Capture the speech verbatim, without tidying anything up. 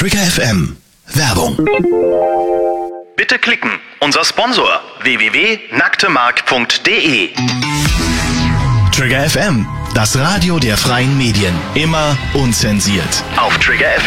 Trigger F M. Werbung. Bitte klicken. Unser Sponsor w w w punkt nacktemark punkt de. Trigger F M. Das Radio der freien Medien. Immer unzensiert. Auf Trigger F M.